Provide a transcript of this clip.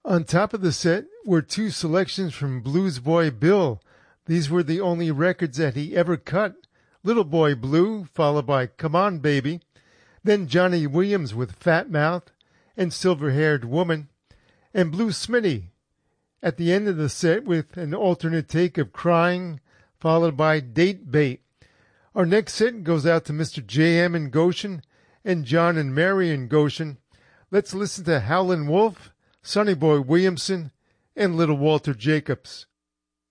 On top of the set were two selections from Blues Boy Bill. These were the only records that he ever cut. Little Boy Blue, followed by Come On Baby, then Johnny Williams with Fat Mouth and Silver-Haired Woman, and Blue Smitty at the end of the set with an alternate take of Crying, followed by Date Bait. Our next set goes out to Mr. J.M. in Goshen and John and Mary in Goshen. Let's listen to Howlin' Wolf, Sonny Boy Williamson, and Little Walter Jacobs.